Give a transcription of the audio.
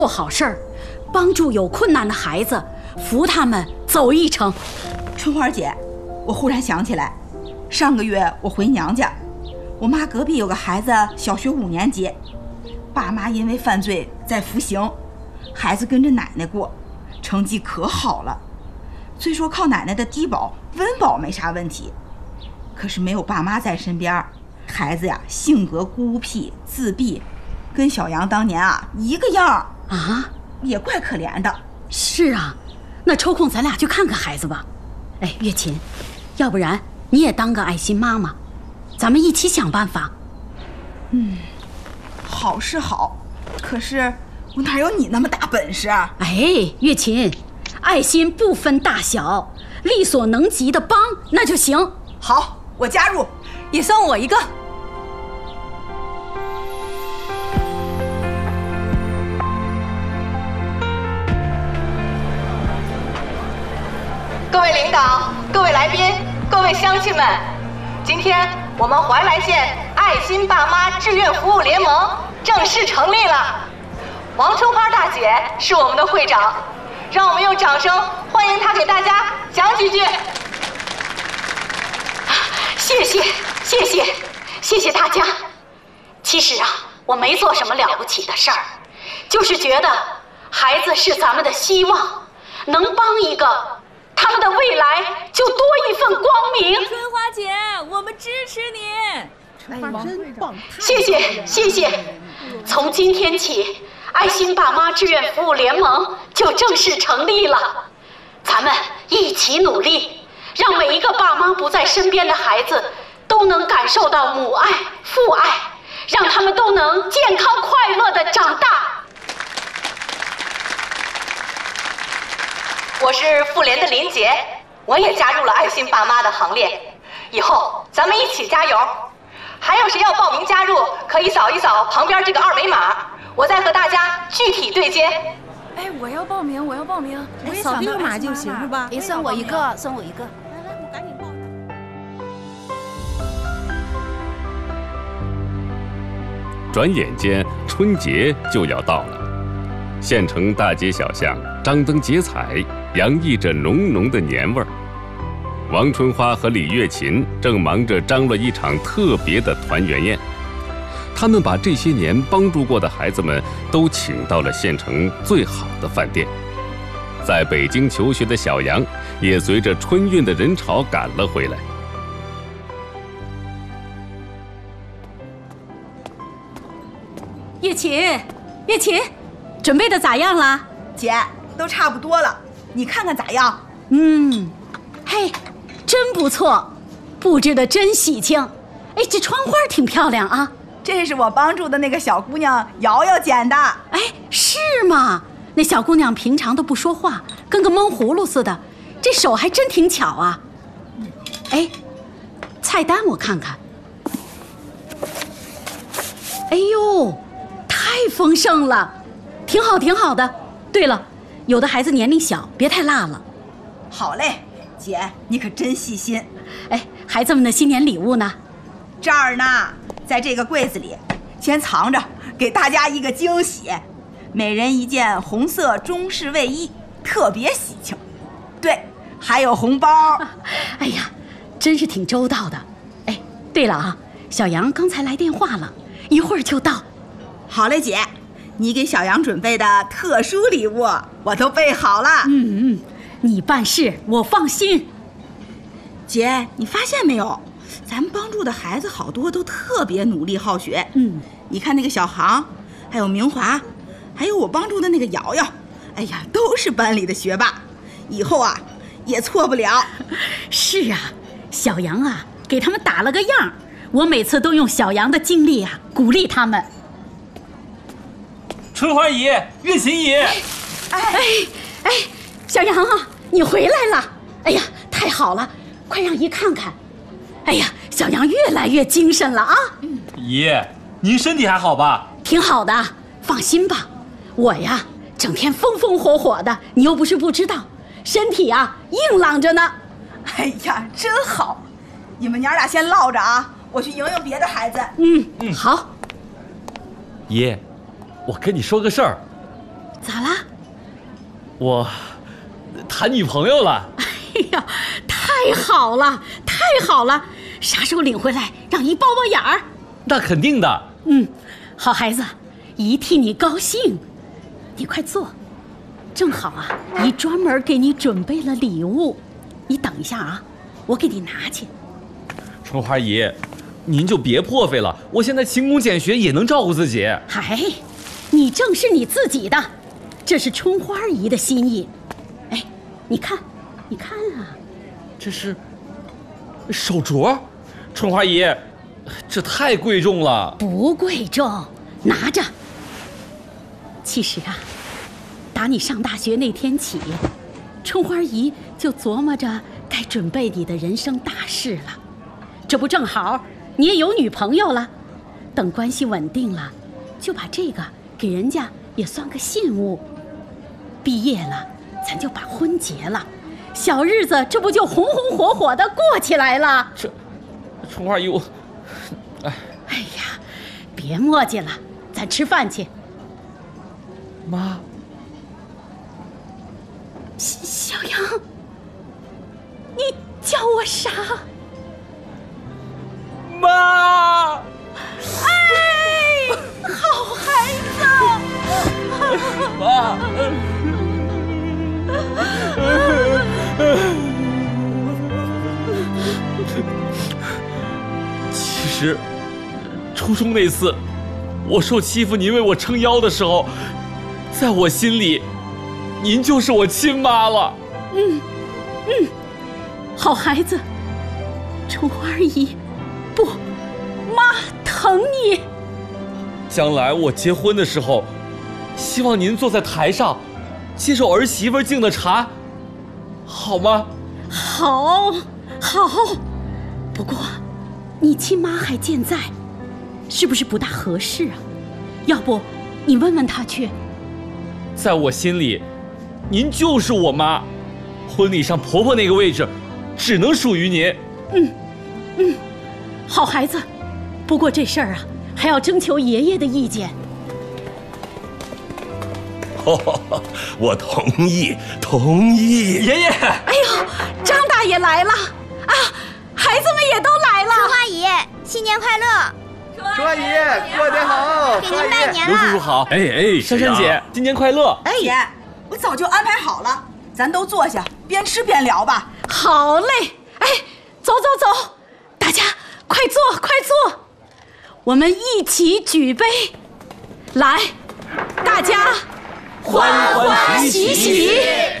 做好事儿，帮助有困难的孩子，扶他们走一程。 春花姐，我忽然想起来，上个月我回娘家，我妈隔壁有个孩子小学5年级，爸妈因为犯罪在服刑，孩子跟着奶奶过，成绩可好了。虽说靠奶奶的低保温饱没啥问题，可是没有爸妈在身边，孩子呀性格孤僻自闭，跟小杨当年啊一个样啊， 也怪可怜的。 是啊，那抽空咱俩去看看孩子吧。哎，月琴，要不然你也当个爱心妈妈，咱们一起想办法。 好是好，可是我哪有你那么大本事？ 哎，月琴，爱心不分大小，力所能及的帮那就行。 好，我加入， 也算我一个。 各位领导、各位来宾、各位乡亲们，今天我们怀来县爱心爸妈志愿服务联盟正式成立了。王春花大姐是我们的会长，让我们用掌声欢迎她给大家讲几句。谢谢大家。其实啊，我没做什么了不起的事儿，就是觉得孩子是咱们的希望，能帮一个，他们的未来就多一份光明。 春花姐，我们支持你。 春花真棒！ 谢谢。从今天起，爱心爸妈志愿服务联盟就正式成立了。咱们一起努力，让每一个爸妈不在身边的孩子都能感受到母爱、父爱，让他们都能健康快乐地长大。我是妇联的林杰，我也加入了爱心爸妈的行列。以后咱们一起加油！还有谁要报名加入，可以扫一扫旁边这个2维码，我再和大家具体对接。 哎，我要报名。 扫这个码就行是吧？ 算我一个。 来，我赶紧报。 转眼间春节就要到了，县城大街小巷张灯结彩，洋溢着浓浓的年味儿。王春花和李月琴正忙着张罗一场特别的团圆宴，他们把这些年帮助过的孩子们都请到了县城最好的饭店。在北京求学的小杨也随着春运的人潮赶了回来。 月琴，准备的咋样了？ 姐，都差不多了，你看看咋样？ 嘿，真不错，布置的真喜庆。哎，这窗花挺漂亮啊。 这是我帮助的那个小姑娘瑶瑶剪的。 哎，是吗？那小姑娘平常都不说话，跟个闷葫芦似的，这手还真挺巧啊。哎，菜单我看看。哎呦，太丰盛了，挺好的。对了，有的孩子年龄小，别太辣了。 好嘞，姐，你可真细心。 哎，孩子们的新年礼物呢？ 这儿呢，在这个柜子里，先藏着，给大家一个惊喜。每人一件红色中式卫衣，特别喜庆。对，还有红包。 哎呀，真是挺周到的。哎，对了啊，小杨刚才来电话了，一会儿就到。 好嘞，姐，你给小杨准备的特殊礼物我都备好了。 你办事我放心。 姐，你发现没有，咱们帮助的孩子好多都特别努力好学。你看那个小航，还有明华，还有我帮助的那个瑶瑶，哎呀，都是班里的学霸，以后啊也错不了。 是啊，小杨啊给他们打了个样，我每次都用小杨的经历啊鼓励他们。 春花姨，月琴姨。 哎，小杨啊，你回来了！哎呀，太好了，快让姨看看。哎呀，小杨越来越精神了啊！ 姨，您身体还好吧？ 挺好的，放心吧。我呀，整天风风火火的，你又不是不知道，身体啊硬朗着呢。 哎呀，真好！你们娘俩先唠着啊，我去迎迎别的孩子。 好。 姨，我跟你说个事儿， 咋啦？ 我谈女朋友了。 哎呀，太好了，太好了！啥时候领回来，让姨包包眼儿？ 那肯定的。 好孩子，姨替你高兴。你快坐，正好啊，姨专门给你准备了礼物。你等一下啊，我给你拿去。 春花姨，您就别破费了，我现在勤工俭学也能照顾自己。 哎，你正是你自己的，这是春花姨的心意。哎，你看啊， 这是手镯，春花姨，这太贵重了。 不贵重，拿着。其实啊，打你上大学那天起，春花姨就琢磨着该准备你的人生大事了。这不正好，你也有女朋友了，等关系稳定了，就把这个给人家也算个信物。毕业了，咱就把婚结了，小日子这不就红红火火的过起来了？ 春花姨，我， 哎呀，别磨叽了，咱吃饭去。 妈， 小杨，你叫我啥？ 妈！ 哎，好孩子！ 妈！其实，初中那次，我受欺负，您为我撑腰的时候，在我心里，您就是我亲妈了。 好孩子，春花姨，不，妈疼你。 将来我结婚的时候，希望您坐在台上，接受儿媳妇敬的茶，好吗？ 好，不过，你亲妈还健在，是不是不大合适啊？要不，你问问她去。 在我心里，您就是我妈，婚礼上婆婆那个位置，只能属于您。 好孩子，不过这事儿啊，还要征求爷爷的意见。 我同意。 爷爷， 哎呦，张大爷来了啊！孩子们也都来了。 春花姨，新年快乐！ 春花姨过年好， 给您拜年刘叔叔了。 好。珊珊姐，新年快乐！ 姐，我早就安排好了，咱都坐下，边吃边聊吧。 好嘞，哎，走，大家快坐，我们一起举杯，来，大家欢欢喜喜